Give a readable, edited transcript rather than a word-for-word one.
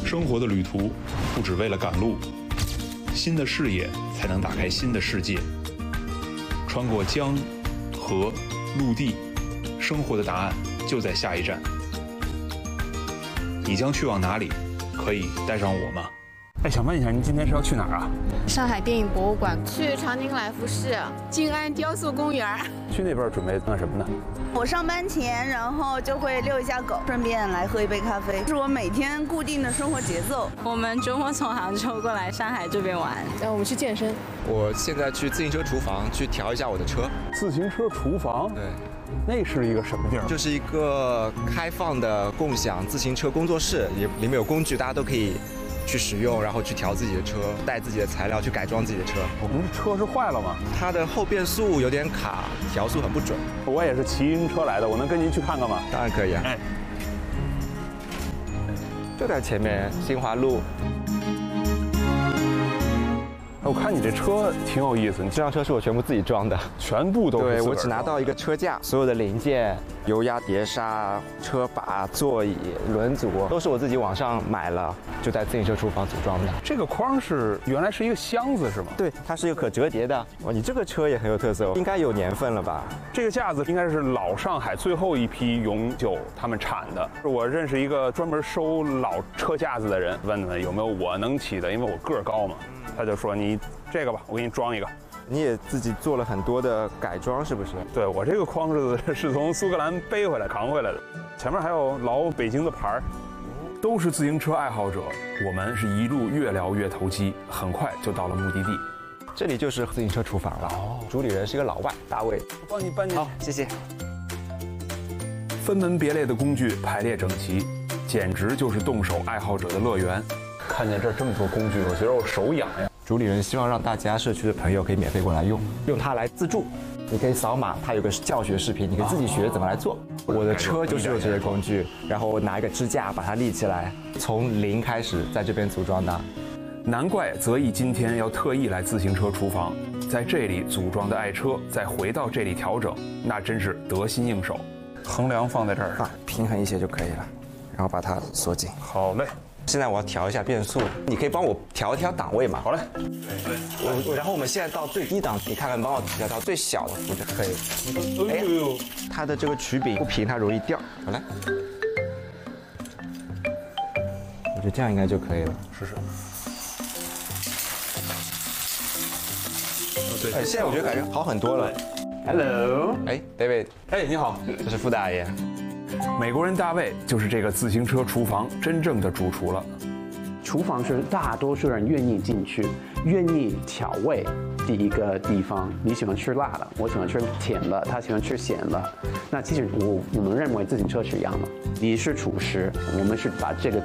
生活的旅途不只为了赶路，新的视野才能打开新的世界。穿过江、河、陆地，生活的答案就在下一站。你将去往哪里？可以带上我吗？ 哎，想问一下，您今天是要去哪儿啊？ 上海电影博物馆，去长宁来福士、静安雕塑公园。 去那边准备干什么呢？ 我上班前，然后就会遛一下狗，顺便来喝一杯咖啡，是我每天固定的生活节奏。 我们周末从杭州过来上海这边玩，然后我们去健身。 我现在去自行车厨房去调一下我的车。 自行车厨房？ 对。 那是一个什么地儿？ 就是一个开放的共享自行车工作室，里面有工具，大家都可以去使用，然后去调自己的车，带自己的材料去改装自己的车。 我们这车是坏了吗？ 它的后变速有点卡，调速很不准。 我也是骑自行车来的，我能跟您去看看吗？ 当然可以啊。哎，就在前面新华路。 我看你这车挺有意思，你这辆车是我全部自己装的， 全部都是。 对，我只拿到一个车架，所有的零件、油压碟刹、车把、座椅、轮组都是我自己网上买了，就在自行车厨房组装的。 这个框是原来是一个箱子是吗？ 对，它是一个可折叠的。哇，你这个车也很有特色，应该有年份了吧？ 这个架子应该是老上海最后一批永久他们产的。我认识一个专门收老车架子的人，问问有没有我能骑的，因为我个儿高嘛。他就说你这个吧，我给你装一个。 你也自己做了很多的改装，是不是？ 对，我这个框是从苏格兰背回来扛回来的，前面还有老北京的牌儿。都是自行车爱好者，我们是一路越聊越投机，很快就到了目的地。 这里就是自行车厨房了。哦，主理人是一个老外，大卫。 我帮你搬进去。 好，谢谢。 分门别类的工具排列整齐，简直就是动手爱好者的乐园。看见这么多工具，我觉得我手痒呀。 主理人希望让大家社区的朋友可以免费过来用它来自助。你可以扫码，它有个教学视频，你可以自己学怎么来做。我的车就是有这些工具，然后我拿一个支架把它立起来，从零开始在这边组装的。 难怪泽毅今天要特意来自行车厨房，在这里组装的爱车，再回到这里调整，那真是得心应手。横梁放在这儿， 平衡一些就可以了，然后把它锁紧。 好嘞。 现在我要调一下变速，你可以帮我调一调档位嘛？ 好嘞。 然后我们现在到最低档，你看看帮我调到最小的幅就可以。哎呦，它的这个曲柄不平，它容易掉。好来，我觉得这样应该就可以了。 试试。 对，现在我觉得感觉好很多了。 Hello， 哎 ，David， 哎，你好， 这是傅大爷。 美国人大卫就是这个自行车厨房真正的主厨了。 厨房是大多数人愿意进去、愿意调味的一个地方。你喜欢吃辣的，我喜欢吃甜的，他喜欢吃咸的。那其实我们认为自行车是一样的。你是厨师，我们是把这个